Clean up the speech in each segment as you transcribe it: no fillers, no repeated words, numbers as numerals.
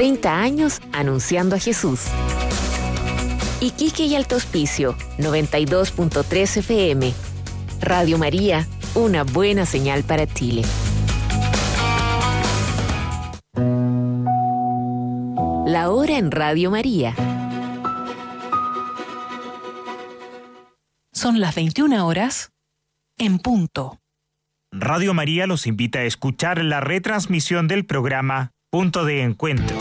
30 años anunciando a Jesús. Iquique y Alto Hospicio, 92.3 FM. Radio María, una buena señal para Chile. La hora en Radio María. Son las 21 horas en punto. Radio María los invita a escuchar la retransmisión del programa Punto de Encuentro.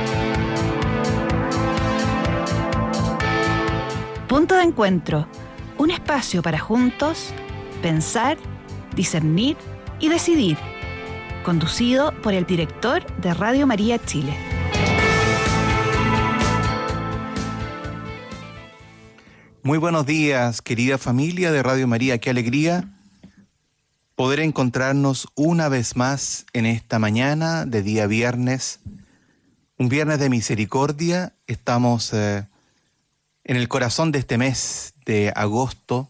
Punto de Encuentro, un espacio para juntos pensar, discernir y decidir. Conducido por el director de Radio María Chile. Muy buenos días, querida familia de Radio María. Qué alegría poder encontrarnos una vez más en esta mañana de día viernes, un viernes de misericordia. Estamos en el corazón de este mes de agosto,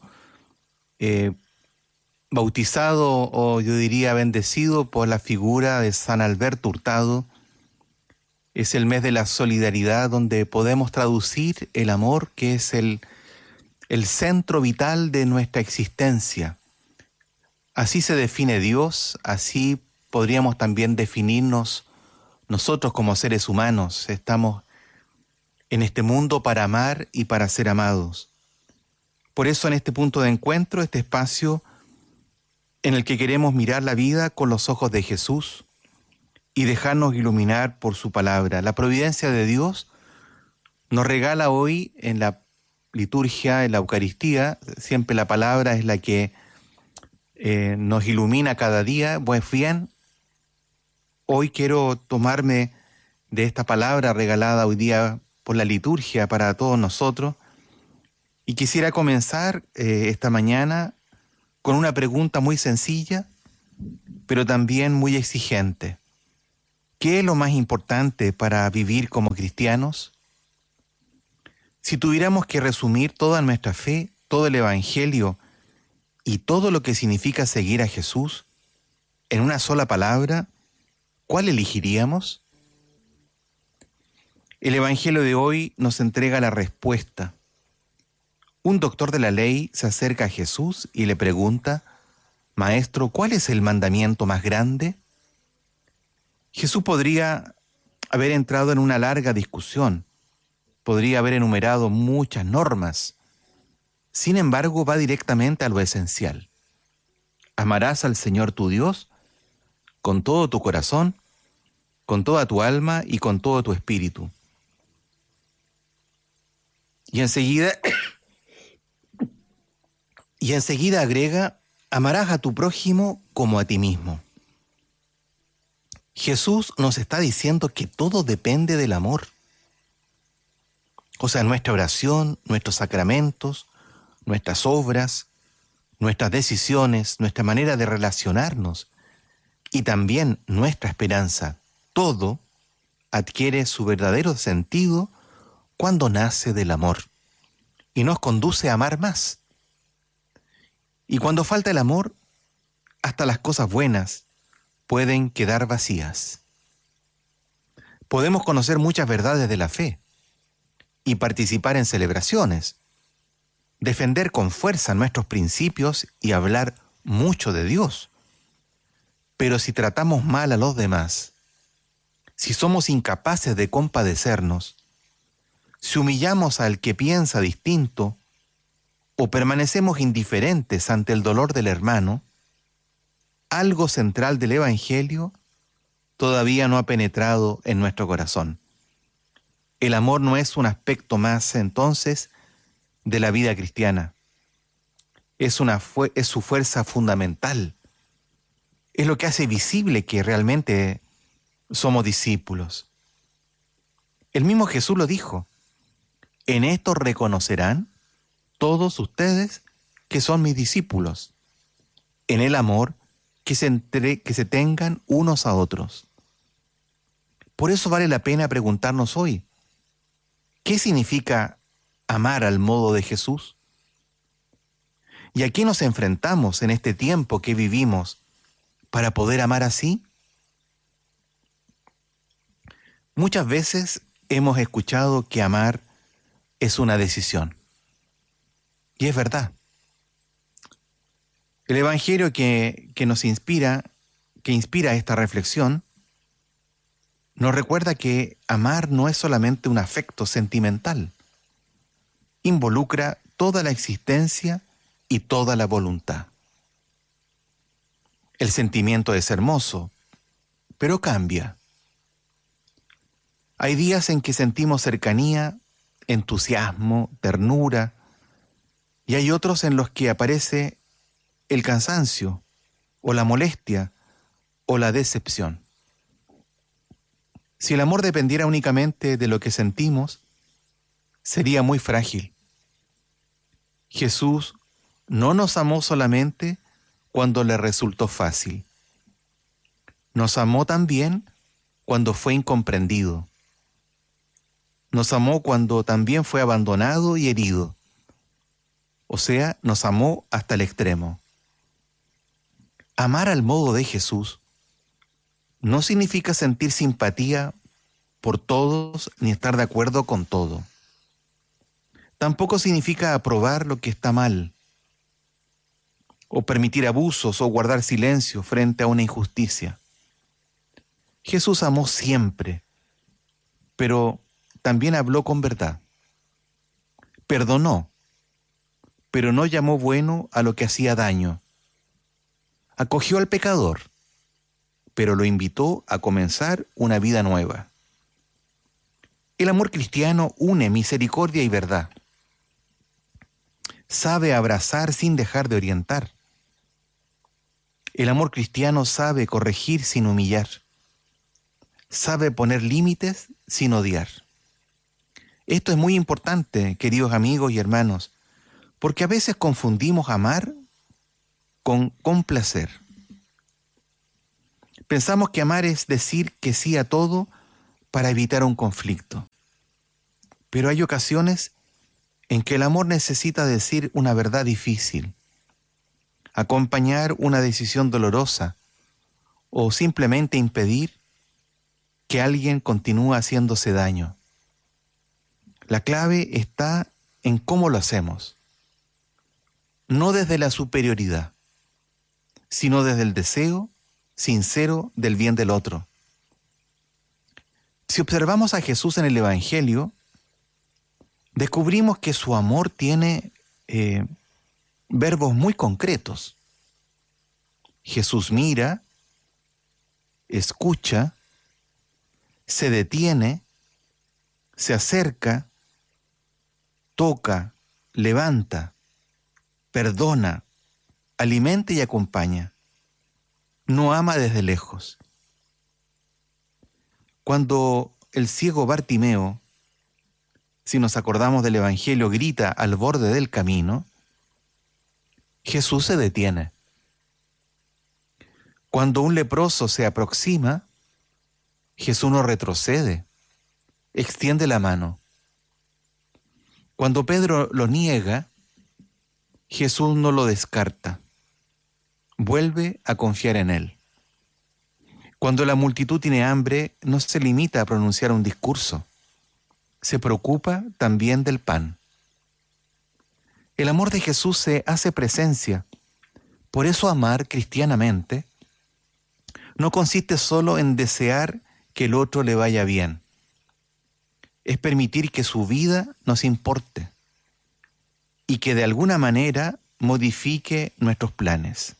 bautizado o yo diría bendecido por la figura de San Alberto Hurtado. Es el mes de la solidaridad donde podemos traducir el amor, que es el centro vital de nuestra existencia. Así se define Dios, así podríamos también definirnos nosotros como seres humanos. Estamos en este mundo para amar y para ser amados. Por eso en este punto de encuentro, este espacio en el que queremos mirar la vida con los ojos de Jesús y dejarnos iluminar por su palabra. La providencia de Dios nos regala hoy en la liturgia, en la Eucaristía, siempre la palabra es la que nos ilumina cada día. Pues bien, hoy quiero tomarme de esta palabra regalada hoy día por la liturgia para todos nosotros y quisiera comenzar esta mañana con una pregunta muy sencilla, pero también muy exigente. ¿Qué es lo más importante para vivir como cristianos? Si tuviéramos que resumir toda nuestra fe, todo el Evangelio y todo lo que significa seguir a Jesús en una sola palabra, ¿cuál elegiríamos? El Evangelio de hoy nos entrega la respuesta. Un doctor de la ley se acerca a Jesús y le pregunta: Maestro, ¿cuál es el mandamiento más grande? Jesús podría haber entrado en una larga discusión, podría haber enumerado muchas normas. Sin embargo, va directamente a lo esencial. Amarás al Señor tu Dios con todo tu corazón, con toda tu alma y con todo tu espíritu. Y enseguida agrega: amarás a tu prójimo como a ti mismo. Jesús nos está diciendo que todo depende del amor. O sea, nuestra oración, nuestros sacramentos, nuestras obras, nuestras decisiones, nuestra manera de relacionarnos y también nuestra esperanza, todo adquiere su verdadero sentido cuando nace del amor y nos conduce a amar más. Y cuando falta el amor, hasta las cosas buenas pueden quedar vacías. Podemos conocer muchas verdades de la fe y participar en celebraciones, defender con fuerza nuestros principios y hablar mucho de Dios. Pero si tratamos mal a los demás, si somos incapaces de compadecernos, si humillamos al que piensa distinto o permanecemos indiferentes ante el dolor del hermano, algo central del Evangelio todavía no ha penetrado en nuestro corazón. El amor no es un aspecto más, entonces, de la vida cristiana. Es su fuerza fundamental. Es lo que hace visible que realmente somos discípulos. El mismo Jesús lo dijo: en esto reconocerán todos ustedes que son mis discípulos, en el amor que se tengan unos a otros. Por eso vale la pena preguntarnos hoy: ¿qué significa amar al modo de Jesús? ¿Y a qué nos enfrentamos en este tiempo que vivimos para poder amar así? Muchas veces hemos escuchado que amar es una decisión. Y es verdad. El Evangelio que inspira esta reflexión, nos recuerda que amar no es solamente un afecto sentimental. Involucra toda la existencia y toda la voluntad. El sentimiento es hermoso, pero cambia. Hay días en que sentimos cercanía, entusiasmo, ternura, y hay otros en los que aparece el cansancio, o la molestia, o la decepción. Si el amor dependiera únicamente de lo que sentimos, sería muy frágil. Jesús no nos amó solamente cuando le resultó fácil. Nos amó también cuando fue incomprendido. Nos amó cuando también fue abandonado y herido. O sea, nos amó hasta el extremo. Amar al modo de Jesús no significa sentir simpatía por todos ni estar de acuerdo con todo. Tampoco significa aprobar lo que está mal, o permitir abusos o guardar silencio frente a una injusticia. Jesús amó siempre, pero también habló con verdad. Perdonó, pero no llamó bueno a lo que hacía daño. Acogió al pecador, pero lo invitó a comenzar una vida nueva. El amor cristiano une misericordia y verdad. Sabe abrazar sin dejar de orientar. El amor cristiano sabe corregir sin humillar. Sabe poner límites sin odiar. Esto es muy importante, queridos amigos y hermanos, porque a veces confundimos amar con complacer. Pensamos que amar es decir que sí a todo para evitar un conflicto. Pero hay ocasiones en que el amor necesita decir una verdad difícil, acompañar una decisión dolorosa o simplemente impedir que alguien continúe haciéndose daño. La clave está en cómo lo hacemos, no desde la superioridad, sino desde el deseo sincero del bien del otro. Si observamos a Jesús en el Evangelio, descubrimos que su amor tiene verbos muy concretos. Jesús mira, escucha, se detiene, se acerca, toca, levanta, perdona, alimenta y acompaña. No ama desde lejos. Cuando el ciego Bartimeo, si nos acordamos del Evangelio, grita al borde del camino, Jesús se detiene. Cuando un leproso se aproxima, Jesús no retrocede, extiende la mano. Cuando Pedro lo niega, Jesús no lo descarta, vuelve a confiar en él. Cuando la multitud tiene hambre, no se limita a pronunciar un discurso, se preocupa también del pan. El amor de Jesús se hace presencia. Por eso amar cristianamente no consiste solo en desear que el otro le vaya bien. Es permitir que su vida nos importe y que de alguna manera modifique nuestros planes.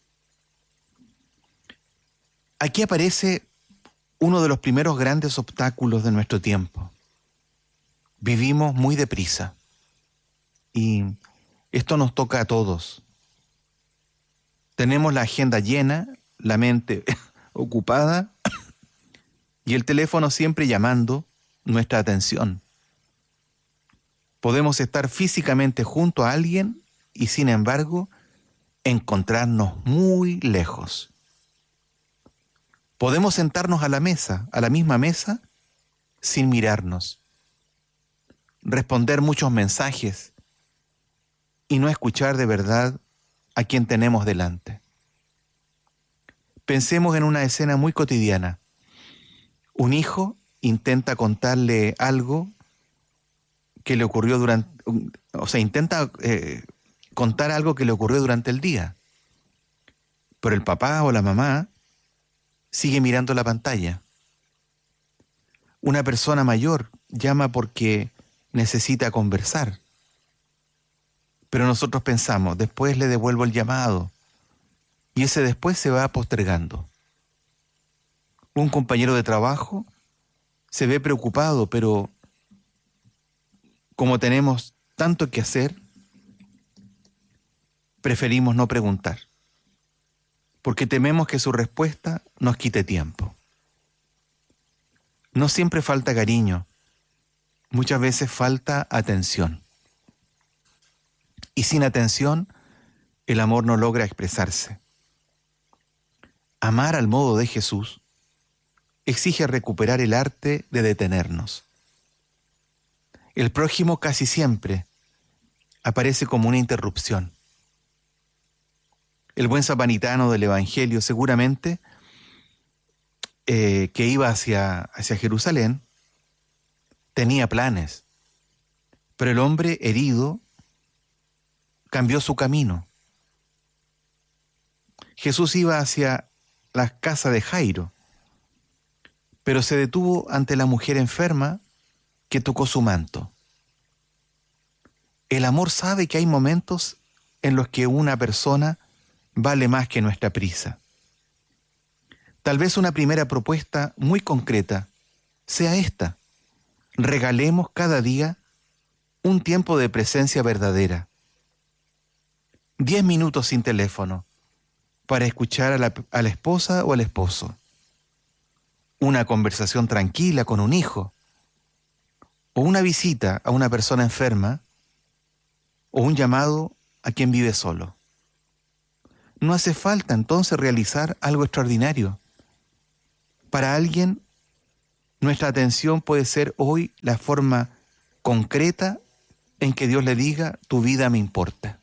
Aquí aparece uno de los primeros grandes obstáculos de nuestro tiempo. Vivimos muy deprisa y esto nos toca a todos. Tenemos la agenda llena, la mente ocupada y el teléfono siempre llamando nuestra atención. Podemos estar físicamente junto a alguien y sin embargo encontrarnos muy lejos. Podemos sentarnos a la misma mesa, sin mirarnos, responder muchos mensajes y no escuchar de verdad a quien tenemos delante. Pensemos en una escena muy cotidiana. Un hijo intenta contarle algo que le ocurrió intenta contar algo que le ocurrió durante el día. Pero el papá o la mamá sigue mirando la pantalla. Una persona mayor llama porque necesita conversar. Pero nosotros pensamos, después le devuelvo el llamado. Y ese después se va postergando. Un compañero de trabajo se ve preocupado, pero como tenemos tanto que hacer, preferimos no preguntar, porque tememos que su respuesta nos quite tiempo. No siempre falta cariño, muchas veces falta atención. Y sin atención, el amor no logra expresarse. Amar al modo de Jesús exige recuperar el arte de detenernos. El prójimo casi siempre aparece como una interrupción. El buen samaritano del Evangelio seguramente que iba hacia Jerusalén tenía planes, pero el hombre herido cambió su camino. Jesús iba hacia la casa de Jairo, pero se detuvo ante la mujer enferma que tocó su manto. El amor sabe que hay momentos en los que una persona vale más que nuestra prisa. Tal vez una primera propuesta muy concreta sea esta: regalemos cada día un tiempo de presencia verdadera. 10 minutos sin teléfono para escuchar a la esposa o al esposo. Una conversación tranquila con un hijo, o una visita a una persona enferma, o un llamado a quien vive solo. No hace falta entonces realizar algo extraordinario. Para alguien, nuestra atención puede ser hoy la forma concreta en que Dios le diga: tu vida me importa.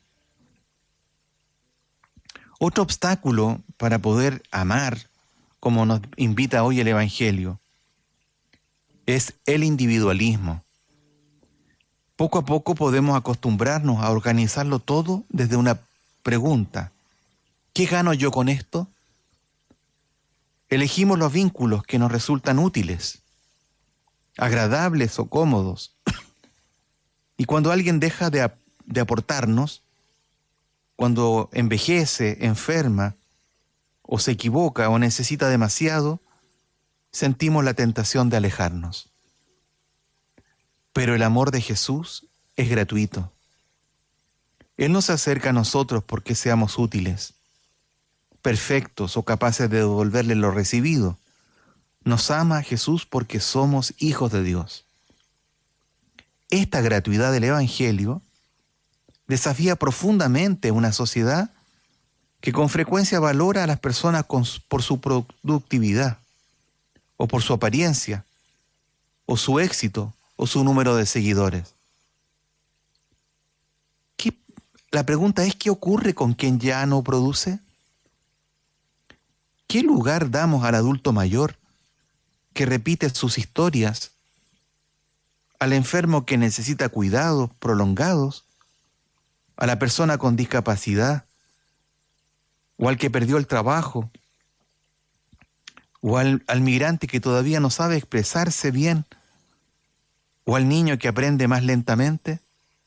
Otro obstáculo para poder amar, como nos invita hoy el Evangelio, es el individualismo. Poco a poco podemos acostumbrarnos a organizarlo todo desde una pregunta: ¿qué gano yo con esto? Elegimos los vínculos que nos resultan útiles, agradables o cómodos. Y cuando alguien deja de aportarnos, cuando envejece, enferma, o se equivoca o necesita demasiado, sentimos la tentación de alejarnos. Pero el amor de Jesús es gratuito. Él no se acerca a nosotros porque seamos útiles, perfectos o capaces de devolverle lo recibido. Nos ama a Jesús porque somos hijos de Dios. Esta gratuidad del Evangelio desafía profundamente una sociedad que con frecuencia valora a las personas por su productividad, o por su apariencia, o su éxito, o su número de seguidores. La pregunta es: ¿qué ocurre con quien ya no produce? ¿Qué lugar damos al adulto mayor que repite sus historias, al enfermo que necesita cuidados prolongados, a la persona con discapacidad, o al que perdió el trabajo, o al migrante que todavía no sabe expresarse bien, o al niño que aprende más lentamente?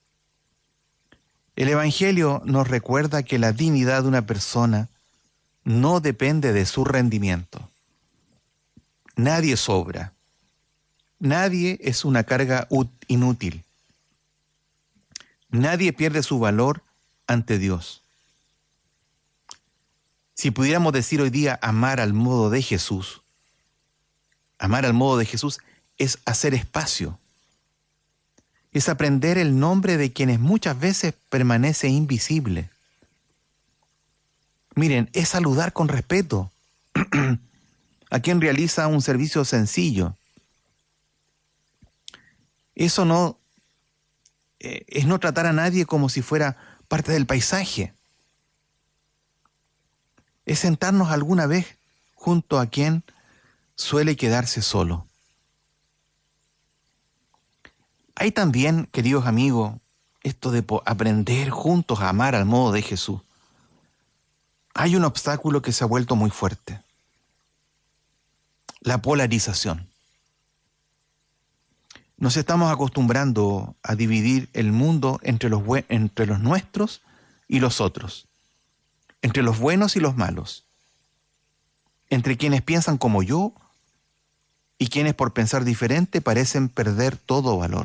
El Evangelio nos recuerda que la dignidad de una persona no depende de su rendimiento. Nadie sobra. Nadie es una carga inútil. Nadie pierde su valor ante Dios. Si pudiéramos decir hoy día amar al modo de Jesús, amar al modo de Jesús es hacer espacio. Es aprender el nombre de quienes muchas veces permanece invisible. Miren, es saludar con respeto a quien realiza un servicio sencillo. Eso no es no tratar a nadie como si fuera parte del paisaje. Es sentarnos alguna vez junto a quien suele quedarse solo. Hay también, queridos amigos, esto de aprender juntos a amar al modo de Jesús. Hay un obstáculo que se ha vuelto muy fuerte: la polarización. Nos estamos acostumbrando a dividir el mundo entre los nuestros y los otros, entre los buenos y los malos, entre quienes piensan como yo y quienes por pensar diferente parecen perder todo valor.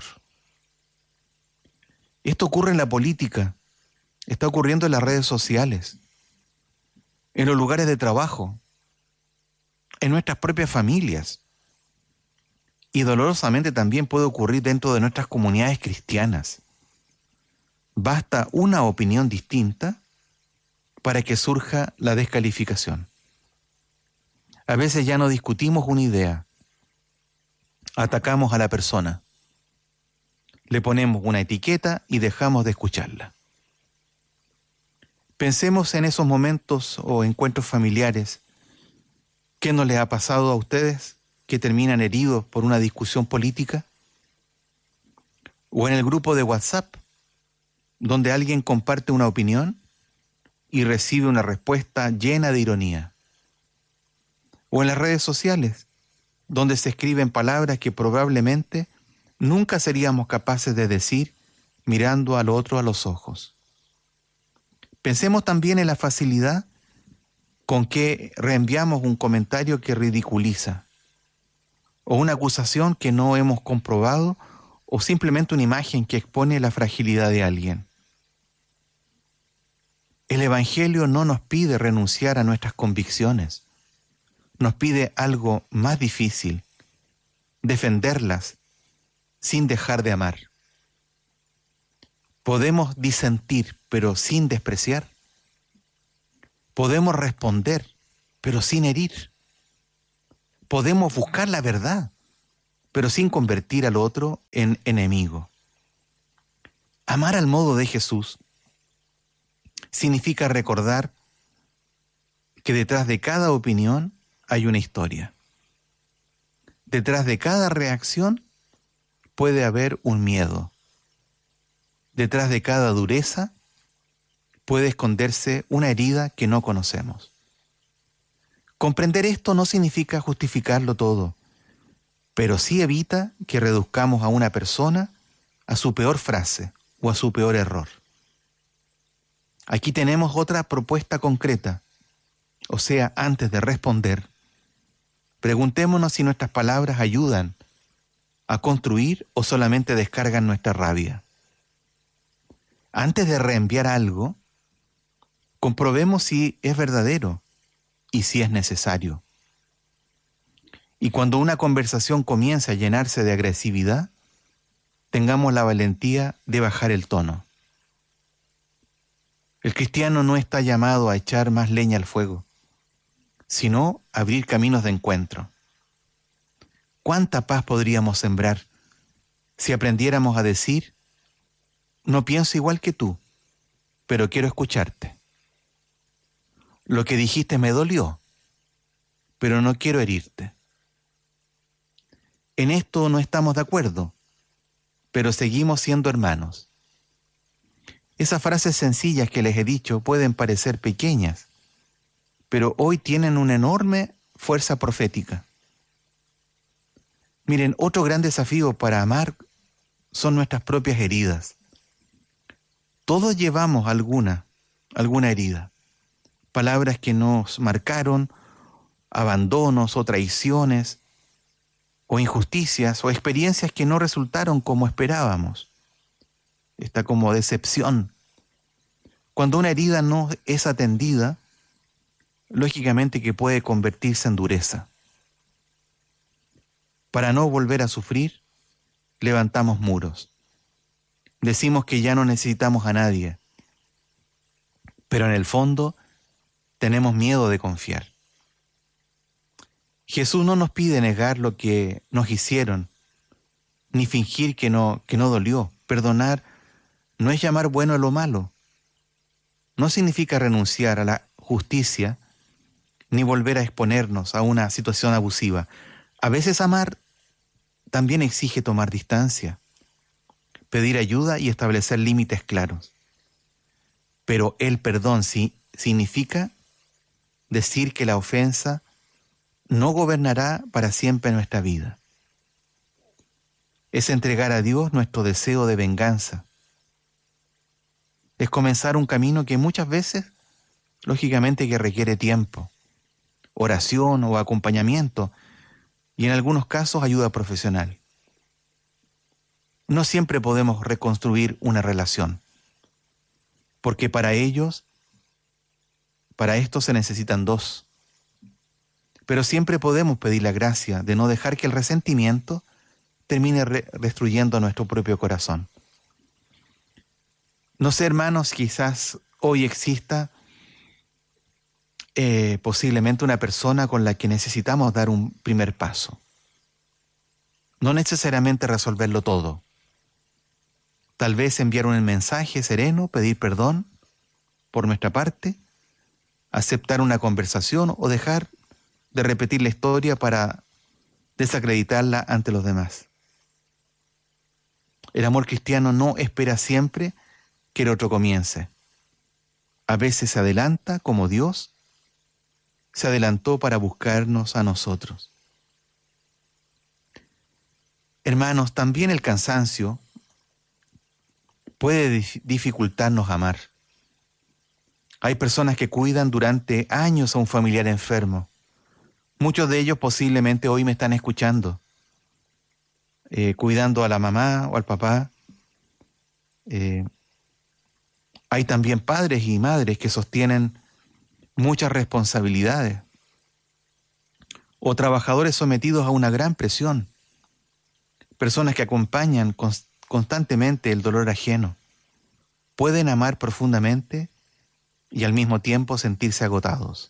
Esto ocurre en la política, está ocurriendo en las redes sociales, en los lugares de trabajo, en nuestras propias familias. Y dolorosamente también puede ocurrir dentro de nuestras comunidades cristianas. Basta una opinión distinta para que surja la descalificación. A veces ya no discutimos una idea, atacamos a la persona, le ponemos una etiqueta y dejamos de escucharla. Pensemos en esos momentos o encuentros familiares. ¿Qué no les ha pasado a ustedes que terminan heridos por una discusión política? O en el grupo de WhatsApp, donde alguien comparte una opinión y recibe una respuesta llena de ironía. O en las redes sociales, donde se escriben palabras que probablemente nunca seríamos capaces de decir mirando al otro a los ojos. Pensemos también en la facilidad con que reenviamos un comentario que ridiculiza, o una acusación que no hemos comprobado, o simplemente una imagen que expone la fragilidad de alguien. El Evangelio no nos pide renunciar a nuestras convicciones, nos pide algo más difícil: defenderlas sin dejar de amar. Podemos disentir, pero sin despreciar. Podemos responder, pero sin herir. Podemos buscar la verdad, pero sin convertir al otro en enemigo. Amar al modo de Jesús significa recordar que detrás de cada opinión hay una historia. Detrás de cada reacción puede haber un miedo. Detrás de cada dureza puede esconderse una herida que no conocemos. Comprender esto no significa justificarlo todo, pero sí evita que reduzcamos a una persona a su peor frase o a su peor error. Aquí tenemos otra propuesta concreta, o sea, antes de responder, preguntémonos si nuestras palabras ayudan a construir o solamente descargan nuestra rabia. Antes de reenviar algo, comprobemos si es verdadero y si es necesario. Y cuando una conversación comience a llenarse de agresividad, tengamos la valentía de bajar el tono. El cristiano no está llamado a echar más leña al fuego, sino a abrir caminos de encuentro. ¿Cuánta paz podríamos sembrar si aprendiéramos a decir: no pienso igual que tú, pero quiero escucharte? Lo que dijiste me dolió, pero no quiero herirte. En esto no estamos de acuerdo, pero seguimos siendo hermanos. Esas frases sencillas que les he dicho pueden parecer pequeñas, pero hoy tienen una enorme fuerza profética. Miren, otro gran desafío para amar son nuestras propias heridas. Todos llevamos alguna herida. Palabras que nos marcaron, abandonos o traiciones, o injusticias, o experiencias que no resultaron como esperábamos. Está como decepción. Cuando una herida no es atendida, lógicamente que puede convertirse en dureza. Para no volver a sufrir, levantamos muros. Decimos que ya no necesitamos a nadie, pero en el fondo tenemos miedo de confiar. Jesús no nos pide negar lo que nos hicieron, ni fingir que no dolió. Perdonar no es llamar bueno a lo malo. No significa renunciar a la justicia, ni volver a exponernos a una situación abusiva. A veces amar también exige tomar distancia, pedir ayuda y establecer límites claros. Pero el perdón sí significa decir que la ofensa no gobernará para siempre nuestra vida. Es entregar a Dios nuestro deseo de venganza. Es comenzar un camino que muchas veces, lógicamente, que requiere tiempo, oración o acompañamiento, y en algunos casos ayuda profesional. No siempre podemos reconstruir una relación, porque para esto se necesitan dos. Pero siempre podemos pedir la gracia de no dejar que el resentimiento termine destruyendo nuestro propio corazón. No sé, hermanos, quizás hoy exista posiblemente una persona con la que necesitamos dar un primer paso. No necesariamente resolverlo todo. Tal vez enviar un mensaje sereno, pedir perdón por nuestra parte, aceptar una conversación o dejar de repetir la historia para desacreditarla ante los demás. El amor cristiano no espera siempre que el otro comience. A veces se adelanta como Dios se adelantó para buscarnos a nosotros. Hermanos, también el cansancio puede dificultarnos amar. Hay personas que cuidan durante años a un familiar enfermo. Muchos de ellos posiblemente hoy me están escuchando, cuidando a la mamá o al papá. Hay también padres y madres que sostienen muchas responsabilidades, o trabajadores sometidos a una gran presión, personas que acompañan constantemente el dolor ajeno. Pueden amar profundamente y al mismo tiempo sentirse agotados.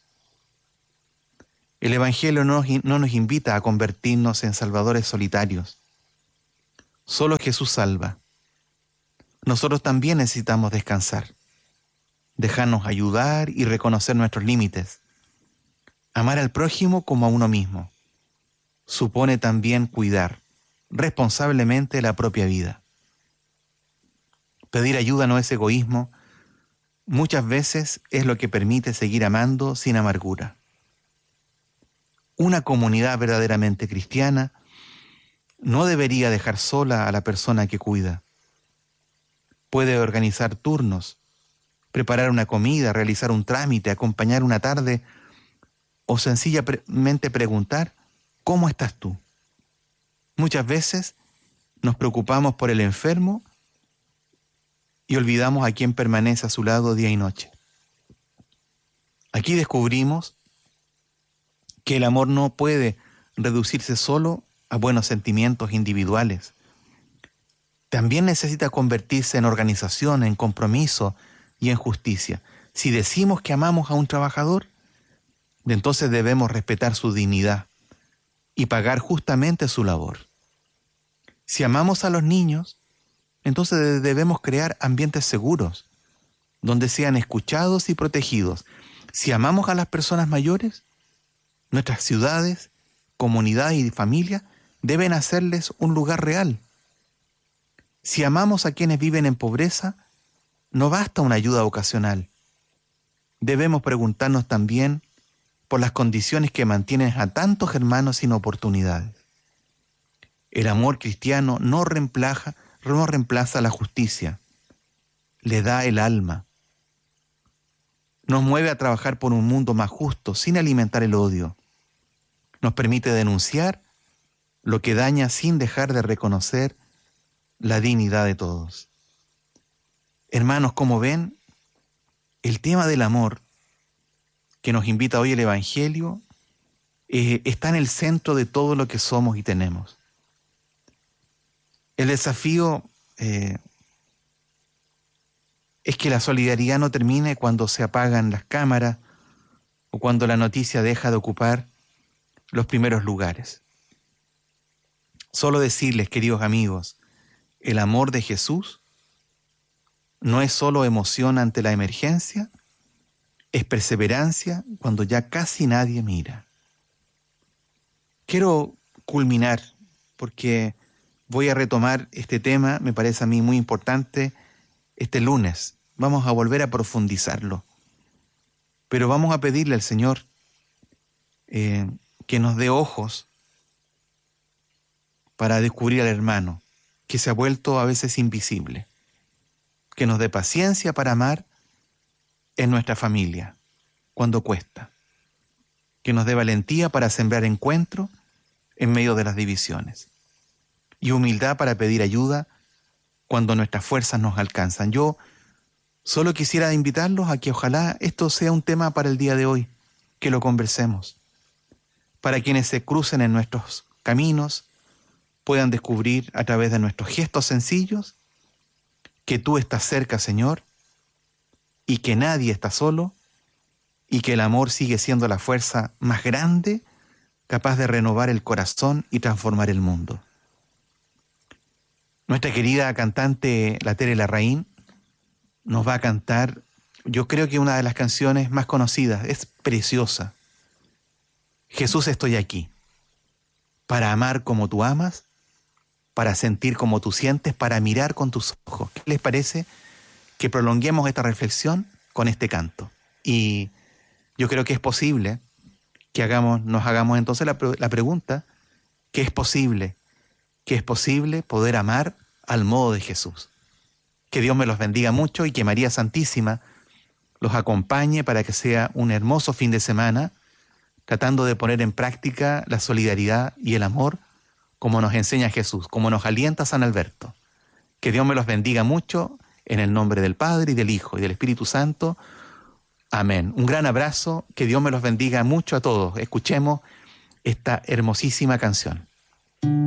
El Evangelio no nos invita a convertirnos en salvadores solitarios. Solo Jesús salva. Nosotros también necesitamos descansar, dejarnos ayudar y reconocer nuestros límites. Amar al prójimo como a uno mismo supone también cuidar responsablemente la propia vida. Pedir ayuda no es egoísmo, muchas veces es lo que permite seguir amando sin amargura. Una comunidad verdaderamente cristiana no debería dejar sola a la persona que cuida. Puede organizar turnos, preparar una comida, realizar un trámite, acompañar una tarde o sencillamente preguntar, ¿cómo estás tú? Muchas veces nos preocupamos por el enfermo y olvidamos a quien permanece a su lado día y noche. Aquí descubrimos que el amor no puede reducirse solo a buenos sentimientos individuales. También necesita convertirse en organización, en compromiso y en justicia. Si decimos que amamos a un trabajador, entonces debemos respetar su dignidad y pagar justamente su labor. Si amamos a los niños, entonces debemos crear ambientes seguros, donde sean escuchados y protegidos. Si amamos a las personas mayores, nuestras ciudades, comunidad y familia deben hacerles un lugar real. Si amamos a quienes viven en pobreza, no basta una ayuda ocasional. Debemos preguntarnos también por las condiciones que mantienen a tantos hermanos sin oportunidades. El amor cristiano no reemplaza la justicia, le da el alma. Nos mueve a trabajar por un mundo más justo, sin alimentar el odio. Nos permite denunciar lo que daña sin dejar de reconocer la dignidad de todos. Hermanos, como ven, el tema del amor que nos invita hoy el Evangelio está en el centro de todo lo que somos y tenemos. El desafío es que la solidaridad no termine cuando se apagan las cámaras o cuando la noticia deja de ocupar los primeros lugares. Solo decirles, queridos amigos, el amor de Jesús no es solo emoción ante la emergencia, es perseverancia cuando ya casi nadie mira. Quiero culminar porque voy a retomar este tema, me parece a mí muy importante, este lunes. Vamos a volver a profundizarlo. Pero vamos a pedirle al Señor que nos dé ojos para descubrir al hermano, que se ha vuelto a veces invisible. Que nos dé paciencia para amar en nuestra familia, cuando cuesta. Que nos dé valentía para sembrar encuentro en medio de las divisiones. Y humildad para pedir ayuda cuando nuestras fuerzas nos alcanzan. Yo solo quisiera invitarlos a que ojalá esto sea un tema para el día de hoy, que lo conversemos. Para quienes se crucen en nuestros caminos, puedan descubrir a través de nuestros gestos sencillos que tú estás cerca, Señor, y que nadie está solo, y que el amor sigue siendo la fuerza más grande, capaz de renovar el corazón y transformar el mundo. Nuestra querida cantante, la Tere Larraín, nos va a cantar, yo creo que una de las canciones más conocidas, es preciosa. Jesús, estoy aquí, para amar como tú amas, para sentir como tú sientes, para mirar con tus ojos. ¿Qué les parece que prolonguemos esta reflexión con este canto? Y yo creo que es posible que nos hagamos entonces la pregunta, ¿qué es posible? ¿Qué es posible poder amar al modo de Jesús? Que Dios me los bendiga mucho y que María Santísima los acompañe para que sea un hermoso fin de semana, tratando de poner en práctica la solidaridad y el amor como nos enseña Jesús, como nos alienta San Alberto. Que Dios me los bendiga mucho en el nombre del Padre y del Hijo y del Espíritu Santo. Amén. Un gran abrazo, que Dios me los bendiga mucho a todos. Escuchemos esta hermosísima canción.